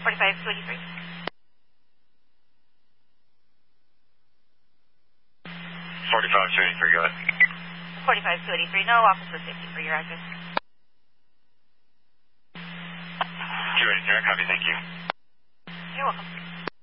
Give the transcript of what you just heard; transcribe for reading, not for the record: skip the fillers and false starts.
45-283. 45-283, go ahead. 45-283, no officer safety for your address. 280, copy, thank you. You're welcome.